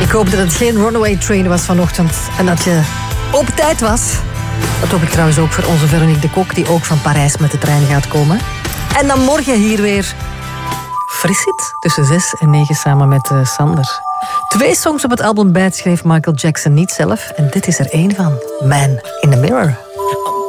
Ik hoop dat het geen runaway train was vanochtend en dat je op tijd was. Dat hoop ik trouwens ook voor onze Veronique de Kok, die ook van Parijs met de trein gaat komen. En dan morgen hier weer fris zit tussen 6 en 9 samen met Sander. 2 songs op het album Bad schreef Michael Jackson niet zelf. En dit is er 1 van. Man in the Mirror.